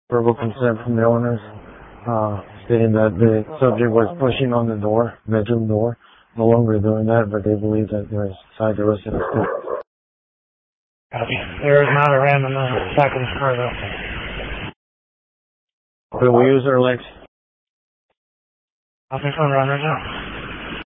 verbal consent from the owners, stating that the subject was pushing on the door, bedroom door. No longer doing that, but they believe that they're inside the residence. Copy. There is not a ram in the back of the car, though. Will we use our legs? I'll be phone right now.